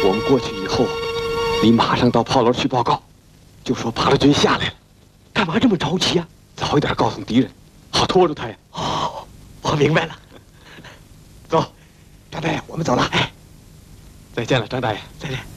我们过去以后，你马上到炮楼去报告，就说八路军下来了。 干嘛这么着急啊？ 早一点告诉敌人，好拖住他呀。 哦，我明白了。 走， 张大爷，我们走了。哎， 再见了，张大爷。 再见。